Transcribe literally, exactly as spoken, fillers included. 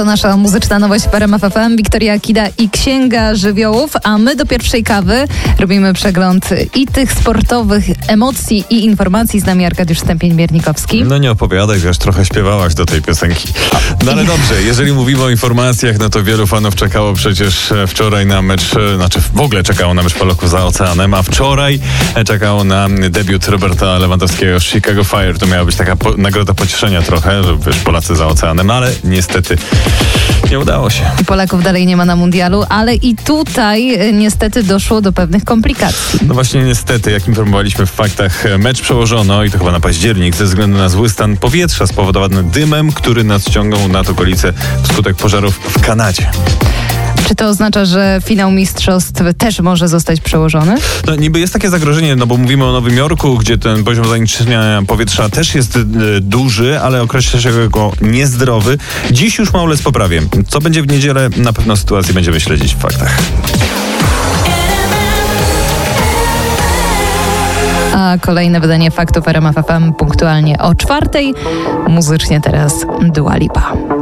To nasza muzyczna nowość w R M F F M. Wiktoria Kida i Księga Żywiołów, a my do pierwszej kawy robimy przegląd i tych sportowych emocji i informacji. Z nami Arkadiusz Stępień-Miernikowski. No nie opowiadaj, wiesz, trochę śpiewałaś do tej piosenki. No ale dobrze, jeżeli mówimy o informacjach, no to wielu fanów czekało przecież wczoraj na mecz, znaczy w ogóle czekało na mecz Polaków za oceanem, a wczoraj czekało na debiut Roberta Lewandowskiego z Chicago Fire. To miała być taka po, nagroda pocieszenia trochę, że wiesz, Polacy za oceanem, ale niestety nie udało się. Polaków dalej nie ma na mundialu, ale i tutaj niestety doszło do pewnych komplikacji. No właśnie niestety, jak informowaliśmy w faktach, mecz przełożono i to chyba na październik ze względu na zły stan powietrza spowodowany dymem, który nadciągnął nad okolice wskutek pożarów w Kanadzie. Czy to oznacza, że finał mistrzostw też może zostać przełożony? No niby jest takie zagrożenie, no bo mówimy o Nowym Jorku, gdzie ten poziom zanieczyszczenia powietrza też jest y, duży, ale określa się go niezdrowy. Dziś już ma ulec poprawie. Co będzie w niedzielę? Na pewno sytuację będziemy śledzić w faktach. A kolejne wydanie faktów R M F F M punktualnie o czwartej. Muzycznie teraz Dua Lipa.